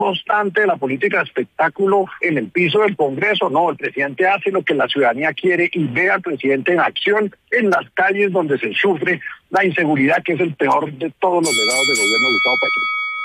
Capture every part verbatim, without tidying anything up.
constante de la política de espectáculo en el piso del Congreso. No, el presidente hace lo que la ciudadanía quiere y ve al presidente en acción en las calles donde se sufre la inseguridad, que es el peor de todos los legados del gobierno de Gustavo Petro.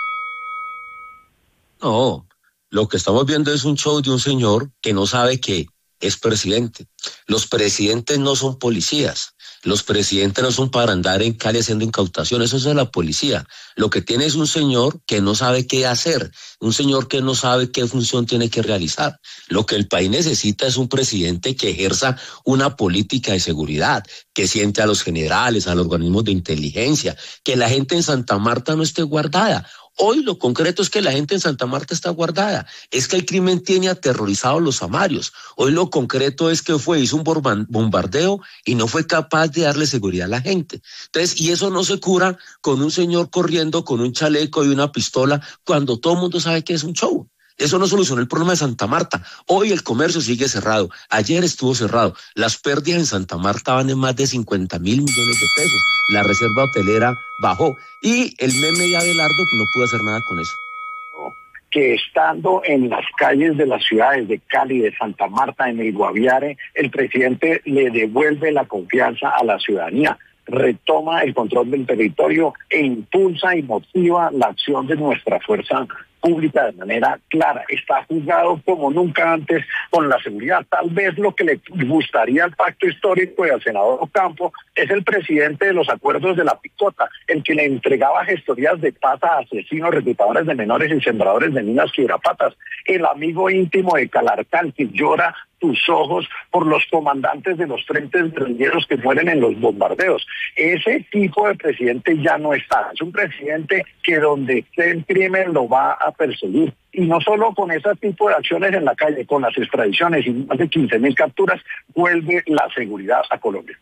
No, lo que estamos viendo es un show de un señor que no sabe que es presidente. Los presidentes no son policías. Los presidentes no son para andar en calle haciendo incautaciones, eso es de la policía. Lo que tiene es un señor que no sabe qué hacer, un señor que no sabe qué función tiene que realizar. Lo que el país necesita es un presidente que ejerza una política de seguridad, que siente a los generales, a los organismos de inteligencia, que la gente en Santa Marta no esté guardada. Hoy lo concreto es que la gente en Santa Marta está guardada, es que el crimen tiene aterrorizados los samarios. Hoy lo concreto es que fue, hizo un bombardeo y no fue capaz de darle seguridad a la gente. Entonces, y eso no se cura con un señor corriendo con un chaleco y una pistola cuando todo el mundo sabe que es un show. Eso no solucionó el problema de Santa Marta. Hoy el comercio sigue cerrado. Ayer estuvo cerrado. Las pérdidas en Santa Marta van en más de cincuenta mil millones de pesos. La reserva hotelera bajó. Y el meme de Abelardo no pudo hacer nada con eso. Que estando en las calles de las ciudades de Cali, de Santa Marta, en el Guaviare, el presidente le devuelve la confianza a la ciudadanía, retoma el control del territorio e impulsa y motiva la acción de nuestra fuerza pública de manera clara. Está jugado como nunca antes con la seguridad. Tal vez lo que le gustaría al pacto histórico y al senador Ocampo es el presidente de los acuerdos de la Picota, el que le entregaba gestorías de paz a asesinos, reclutadores de menores y sembradores de minas quiebrapatas, el amigo íntimo de Calarcán que llora tus ojos por los comandantes de los frentes guerrilleros que mueren en los bombardeos. Ese tipo de presidente ya no está. Es un presidente que donde esté el crimen lo va a perseguir. Y no solo con ese tipo de acciones en la calle, con las extradiciones y más de quince mil capturas, vuelve la seguridad a Colombia.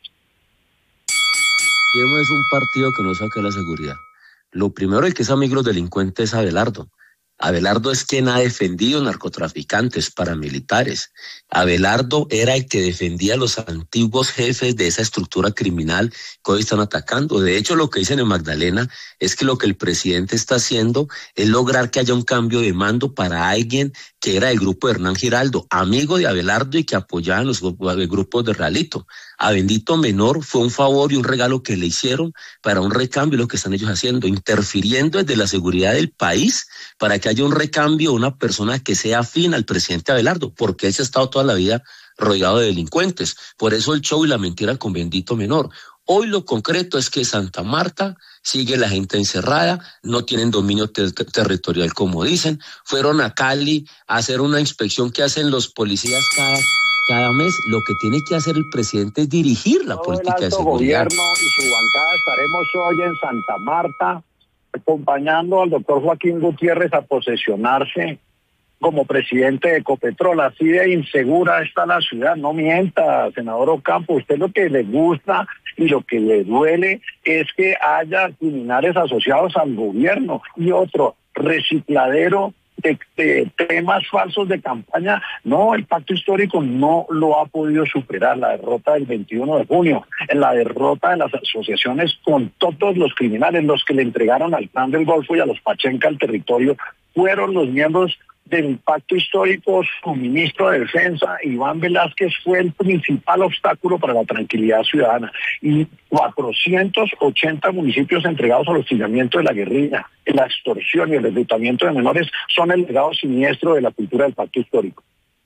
Y es un partido que no saca la seguridad. Lo primero, el que es amigo de los delincuentes es Abelardo. Abelardo es quien ha defendido narcotraficantes, paramilitares. Abelardo era el que defendía a los antiguos jefes de esa estructura criminal que hoy están atacando. De hecho, lo que dicen en Magdalena es que lo que el presidente está haciendo es lograr que haya un cambio de mando para alguien que era del grupo de Hernán Giraldo, amigo de Abelardo y que apoyaba en los grupos de Realito. A Bendito Menor fue un favor y un regalo que le hicieron para un recambio, lo que están ellos haciendo, interfiriendo desde la seguridad del país para que haya un recambio, una persona que sea afín al presidente Abelardo, porque él se ha estado toda la vida rodeado de delincuentes. Por eso el show y la mentira con Bendito Menor. Hoy lo concreto es que Santa Marta sigue la gente encerrada, no tienen dominio ter- territorial como dicen, fueron a Cali a hacer una inspección que hacen los policías cada, cada mes. Lo que tiene que hacer el presidente es dirigir la Todo política el alto de seguridad. Gobierno y su bancada estaremos hoy en Santa Marta acompañando al doctor Joaquín Gutiérrez a posesionarse como presidente de Ecopetrol. Así de insegura está la ciudad. No mienta, senador Ocampo. Usted lo que le gusta y lo que le duele es que haya criminales asociados al gobierno y otro recicladero de, de temas falsos de campaña. No, el pacto histórico no lo ha podido superar. La derrota del veintiuno de junio, en la derrota de las asociaciones con todos los criminales, los que le entregaron al Plan del Golfo y a los Pachenca el territorio, fueron los miembros del pacto histórico. Su ministro de Defensa, Iván Velázquez, fue el principal obstáculo para la tranquilidad ciudadana. Y cuatrocientos ochenta municipios entregados al hostigamiento de la guerrilla, la extorsión y el reclutamiento de menores son el legado siniestro de la cultura del pacto histórico.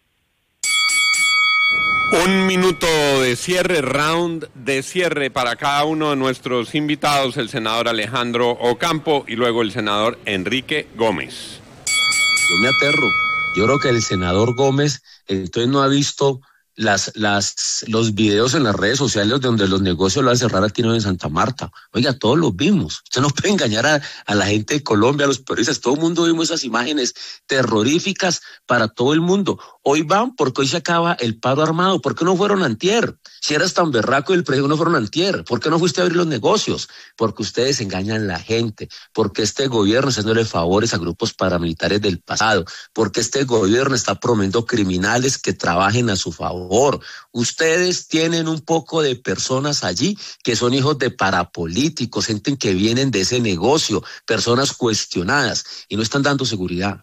Un minuto de cierre, round de cierre para cada uno de nuestros invitados, el senador Alejandro Ocampo y luego el senador Enrique Gómez. Yo me aterro. Yo creo que el senador Gómez entonces no ha visto las, las, los videos en las redes sociales donde los negocios lo van a cerrar aquí en Santa Marta. Oiga, todos los vimos. Usted no puede engañar a, a la gente de Colombia, a los periodistas. Todo el mundo vimos esas imágenes terroríficas para todo el mundo. Hoy van porque hoy se acaba el paro armado. ¿Por qué no fueron antier? Si eras tan berraco y el presidente no fueron antier. ¿Por qué no fuiste a abrir los negocios? Porque ustedes engañan a la gente. Porque este gobierno está haciéndole favores a grupos paramilitares del pasado. Porque este gobierno está promoviendo criminales que trabajen a su favor. favor, ustedes tienen un poco de personas allí que son hijos de parapolíticos, gente que vienen de ese negocio, personas cuestionadas y no están dando seguridad.